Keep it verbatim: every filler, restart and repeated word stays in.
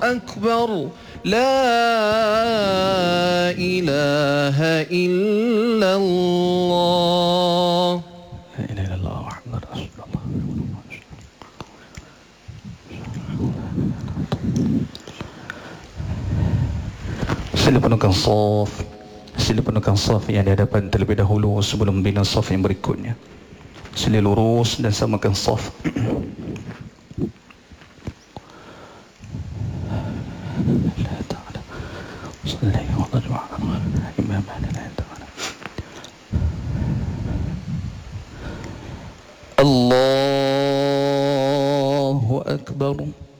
أكبر لا إله إلا الله لا إله إلا الله محمد رسول الله. Sila penuhkan saf. Sila penuhkan saf yang di hadapan terlebih dahulu sebelum bina saf yang berikutnya. Sila lurus dan samakan saf. Allahu Akbar.